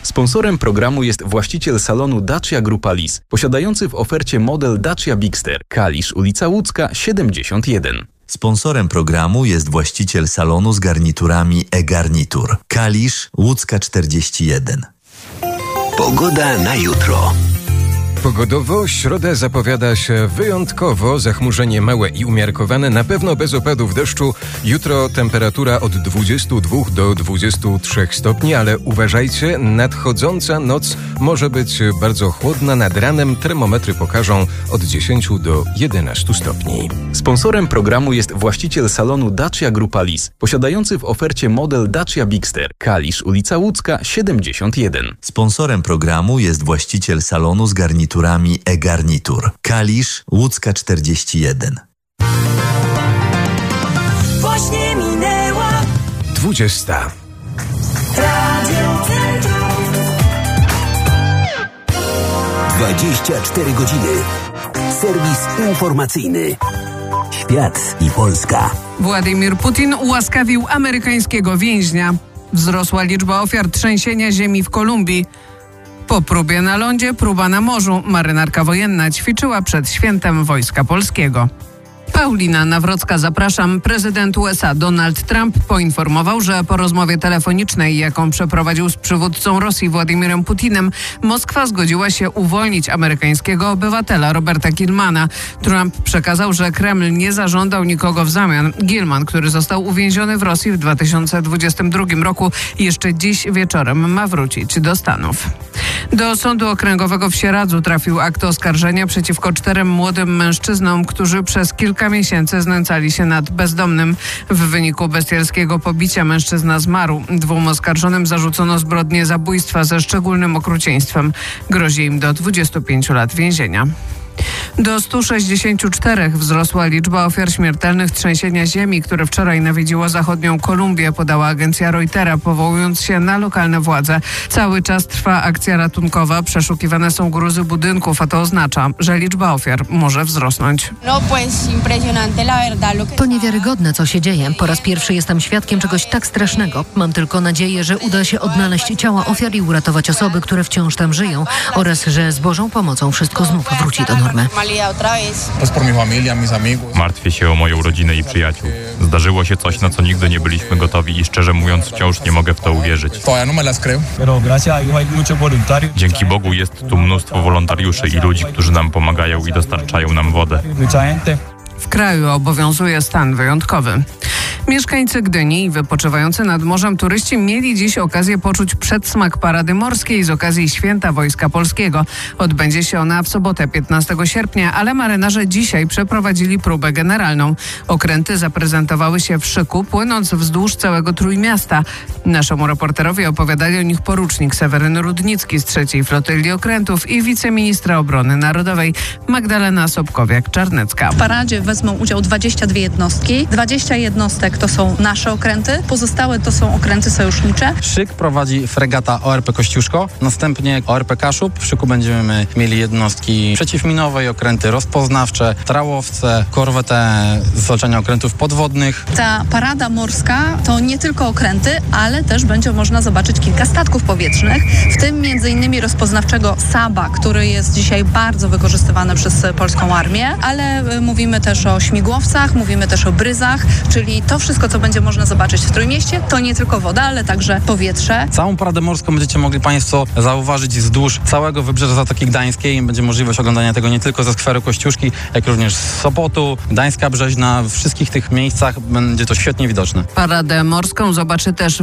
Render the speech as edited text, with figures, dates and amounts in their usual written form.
Sponsorem programu jest właściciel salonu Dacia Grupa Lis, posiadający w ofercie model Dacia Bigster, Kalisz, ulica Łódzka, 71. Sponsorem programu jest właściciel salonu z garniturami e-Garnitur, Kalisz, Łódzka 41. Pogoda na jutro. Pogodowo środa zapowiada się wyjątkowo, zachmurzenie małe i umiarkowane, na pewno bez opadów deszczu. Jutro temperatura od 22 do 23 stopni, ale uważajcie, nadchodząca noc może być bardzo chłodna. Nad ranem termometry pokażą od 10 do 11 stopni. Sponsorem programu jest właściciel salonu Dacia Grupa Lis, posiadający w ofercie model Dacia Bigster, Kalisz, ulica Łódzka, 71. Sponsorem programu jest właściciel salonu z garniturami e-Garnitur, Kalisz, Łódzka 41. Właśnie minęła 20. Radio Centrum. 24 godziny. Serwis informacyjny. Świat i Polska. Władimir Putin ułaskawił amerykańskiego więźnia. Wzrosła liczba ofiar trzęsienia ziemi w Kolumbii. Po próbie na lądzie, próba na morzu. Marynarka wojenna ćwiczyła przed świętem Wojska Polskiego. Paulina Nawrocka, zapraszam. Prezydent USA Donald Trump poinformował, że po rozmowie telefonicznej, jaką przeprowadził z przywódcą Rosji Władimirem Putinem, Moskwa zgodziła się uwolnić amerykańskiego obywatela Roberta Gilmana. Trump przekazał, że Kreml nie zażądał nikogo w zamian. Gilman, który został uwięziony w Rosji w 2022 roku, jeszcze dziś wieczorem ma wrócić do Stanów. Do Sądu Okręgowego w Sieradzu trafił akt oskarżenia przeciwko 4 młodym mężczyznom, którzy przez kilka miesięcy znęcali się nad bezdomnym. W wyniku bestialskiego pobicia mężczyzna zmarł. 2 oskarżonym zarzucono zbrodnię zabójstwa ze szczególnym okrucieństwem. Grozi im do 25 lat więzienia. Do 164 wzrosła liczba ofiar śmiertelnych trzęsienia ziemi, które wczoraj nawiedziło zachodnią Kolumbię, podała agencja Reutera, powołując się na lokalne władze. Cały czas trwa akcja ratunkowa, przeszukiwane są gruzy budynków, a to oznacza, że liczba ofiar może wzrosnąć. To niewiarygodne, co się dzieje. Po raz pierwszy jestem świadkiem czegoś tak strasznego. Mam tylko nadzieję, że uda się odnaleźć ciała ofiar i uratować osoby, które wciąż tam żyją, oraz że z Bożą pomocą wszystko znów wróci do normy. Martwię się o moją rodzinę i przyjaciół. Zdarzyło się coś, na co nigdy nie byliśmy gotowi i szczerze mówiąc wciąż nie mogę w to uwierzyć. Dzięki Bogu jest tu mnóstwo wolontariuszy i ludzi, którzy nam pomagają i dostarczają nam wodę. W kraju obowiązuje stan wyjątkowy. Mieszkańcy Gdyni i wypoczywający nad morzem turyści mieli dziś okazję poczuć przedsmak parady morskiej z okazji Święta Wojska Polskiego. Odbędzie się ona w sobotę 15 sierpnia, ale marynarze dzisiaj przeprowadzili próbę generalną. Okręty zaprezentowały się w szyku, płynąc wzdłuż całego Trójmiasta. Naszemu reporterowi opowiadali o nich porucznik Seweryn Rudnicki z 3. Flotyli Okrętów i wiceministra obrony narodowej Magdalena Sobkowiak-Czarnecka. W paradzie wezmą udział 22 jednostki. 20 jednostek to są nasze okręty, pozostałe to są okręty sojusznicze. Szyk prowadzi fregata ORP Kościuszko, następnie ORP Kaszub. W szyku będziemy mieli jednostki przeciwminowe i okręty rozpoznawcze, trałowce, korwetę z zwalczania okrętów podwodnych. Ta parada morska to nie tylko okręty, ale też będzie można zobaczyć kilka statków powietrznych, w tym m.in. rozpoznawczego Saba, który jest dzisiaj bardzo wykorzystywany przez polską armię, ale mówimy też o śmigłowcach, mówimy też o bryzach, czyli to wszystko, co będzie można zobaczyć w Trójmieście, to nie tylko woda, ale także powietrze. Całą paradę morską będziecie mogli Państwo zauważyć wzdłuż całego wybrzeża Zatoki Gdańskiej. Będzie możliwość oglądania tego nie tylko ze skweru Kościuszki, jak również z Sopotu, Gdańska Brzeźna. W wszystkich tych miejscach będzie to świetnie widoczne. Paradę morską zobaczy też